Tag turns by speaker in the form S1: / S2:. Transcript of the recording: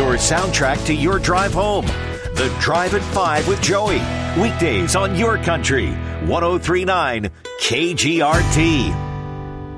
S1: your soundtrack to your drive home. The Drive at 5 with Joey. Weekdays on your country. 103.9 KGRT.